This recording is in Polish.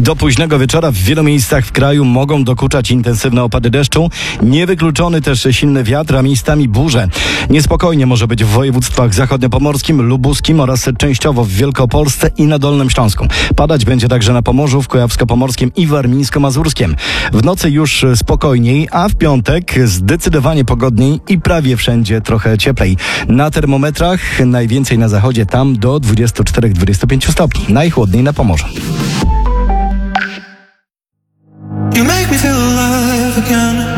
Do późnego wieczora w wielu miejscach w kraju mogą dokuczać intensywne opady deszczu. Niewykluczony też silny wiatr, a miejscami burze. Niespokojnie może być w województwach zachodniopomorskim, lubuskim oraz częściowo w Wielkopolsce i na Dolnym Śląsku. Padać będzie także na Pomorzu, w Kujawsko-Pomorskim i Warmińsko-Mazurskiem. W nocy już spokojniej, a w piątek zdecydowanie pogodniej i prawie wszędzie trochę cieplej. Na termometrach najwięcej na zachodzie, tam do 24-25 stopni. Najchłodniej na Pomorzu. You make me feel alive again.